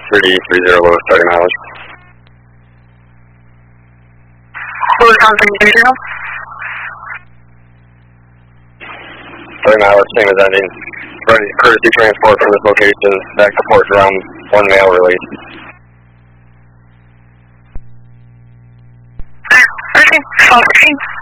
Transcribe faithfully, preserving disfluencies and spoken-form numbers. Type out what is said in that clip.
three three zero Lewis, starting mileage. Lewis on three three zero. Starting mileage, same as ending. Ready, courtesy transport from this location, back to Fort Drum, one mail release. Okay, okay,